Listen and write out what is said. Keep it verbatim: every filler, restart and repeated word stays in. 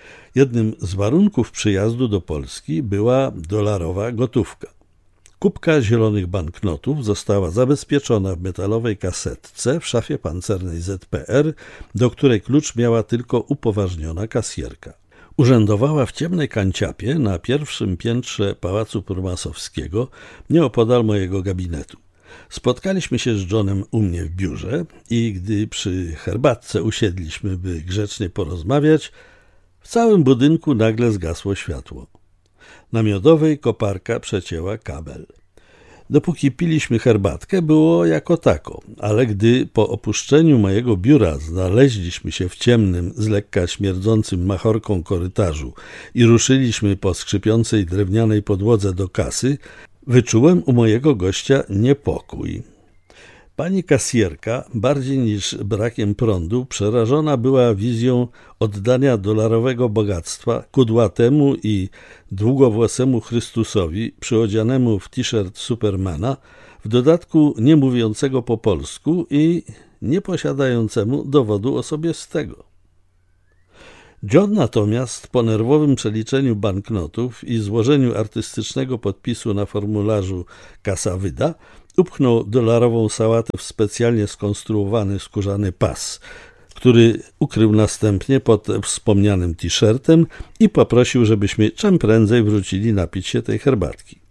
Jednym z warunków przyjazdu do Polski była dolarowa gotówka. Kubka zielonych banknotów została zabezpieczona w metalowej kasetce w szafie pancernej Z P R, do której klucz miała tylko upoważniona kasjerka. Urzędowała w ciemnej kanciapie na pierwszym piętrze Pałacu Purmasowskiego, nieopodal mojego gabinetu. Spotkaliśmy się z Johnem u mnie w biurze i gdy przy herbatce usiedliśmy, by grzecznie porozmawiać, w całym budynku nagle zgasło światło. Na Miodowej koparka przecięła kabel. Dopóki piliśmy herbatkę, było jako tako, ale gdy po opuszczeniu mojego biura znaleźliśmy się w ciemnym, z lekka śmierdzącym machorką korytarzu i ruszyliśmy po skrzypiącej drewnianej podłodze do kasy, wyczułem u mojego gościa niepokój. Pani kasjerka, bardziej niż brakiem prądu, przerażona była wizją oddania dolarowego bogactwa kudłatemu i długowłosemu Chrystusowi przyodzianemu w t-shirt Supermana, w dodatku nie mówiącego po polsku i nieposiadającemu dowodu osobistego. John natomiast po nerwowym przeliczeniu banknotów i złożeniu artystycznego podpisu na formularzu Kasa wyda, upchnął dolarową sałatę w specjalnie skonstruowany skórzany pas, który ukrył następnie pod wspomnianym t-shirtem i poprosił, żebyśmy czym prędzej wrócili napić się tej herbatki.